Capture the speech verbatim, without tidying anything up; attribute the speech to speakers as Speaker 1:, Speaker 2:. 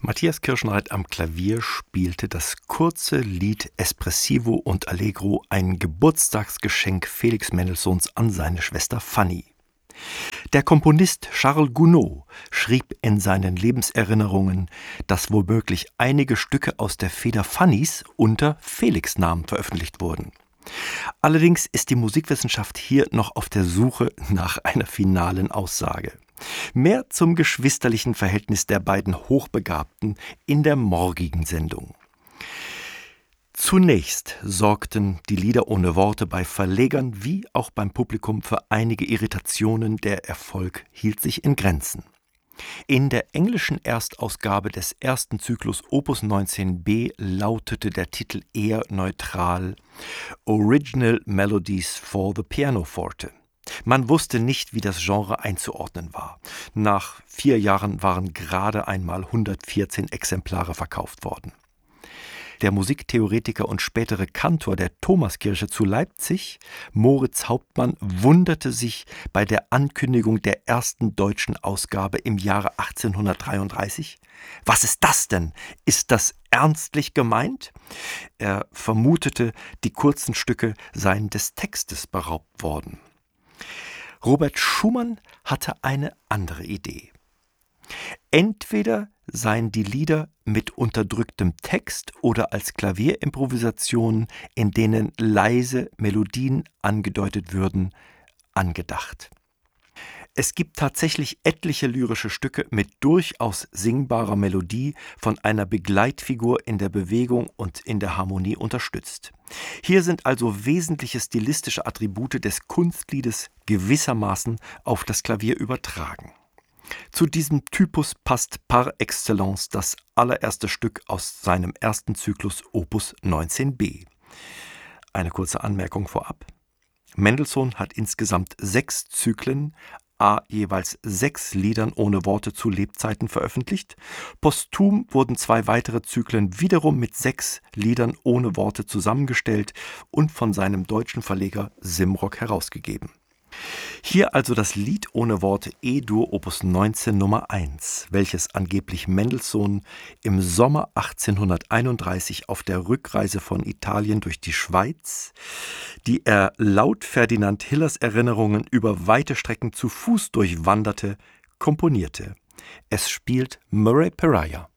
Speaker 1: Matthias Kirschenreit am Klavier spielte das kurze Lied Espressivo und Allegro, ein Geburtstagsgeschenk Felix Mendelssohns an seine Schwester Fanny. Der Komponist Charles Gounod schrieb in seinen Lebenserinnerungen, dass womöglich einige Stücke aus der Feder Fannys unter Felix Namen veröffentlicht wurden. Allerdings ist die Musikwissenschaft hier noch auf der Suche nach einer finalen Aussage. Mehr zum geschwisterlichen Verhältnis der beiden Hochbegabten in der morgigen Sendung. Zunächst sorgten die Lieder ohne Worte bei Verlegern wie auch beim Publikum für einige Irritationen, der Erfolg hielt sich in Grenzen. In der englischen Erstausgabe des ersten Zyklus Opus neunzehn b lautete der Titel eher neutral Original Melodies for the Pianoforte. Man wusste nicht, wie das Genre einzuordnen war. Nach vier Jahren waren gerade einmal hundertvierzehn Exemplare verkauft worden. Der Musiktheoretiker und spätere Kantor der Thomaskirche zu Leipzig, Moritz Hauptmann, wunderte sich bei der Ankündigung der ersten deutschen Ausgabe im Jahre achtzehnhundertdreiunddreißig. Was ist das denn? Ist das ernstlich gemeint? Er vermutete, die kurzen Stücke seien des Textes beraubt worden. Robert Schumann hatte eine andere Idee. Entweder seien die Lieder mit unterdrücktem Text oder als Klavierimprovisationen, in denen leise Melodien angedeutet würden, angedacht. Es gibt tatsächlich etliche lyrische Stücke mit durchaus singbarer Melodie, von einer Begleitfigur in der Bewegung und in der Harmonie unterstützt. Hier sind also wesentliche stilistische Attribute des Kunstliedes gewissermaßen auf das Klavier übertragen. Zu diesem Typus passt par excellence das allererste Stück aus seinem ersten Zyklus Opus neunzehn b. Eine kurze Anmerkung vorab. Mendelssohn hat insgesamt sechs Zyklen, a jeweils sechs Liedern ohne Worte zu Lebzeiten veröffentlicht. Posthum wurden zwei weitere Zyklen wiederum mit sechs Liedern ohne Worte zusammengestellt und von seinem deutschen Verleger Simrock herausgegeben. Hier also das Lied ohne Worte E-Dur Opus neunzehn Nummer eins, welches angeblich Mendelssohn im Sommer achtzehnhunderteinunddreißig auf der Rückreise von Italien durch die Schweiz, die er laut Ferdinand Hillers Erinnerungen über weite Strecken zu Fuß durchwanderte, komponierte. Es spielt Murray Pariah.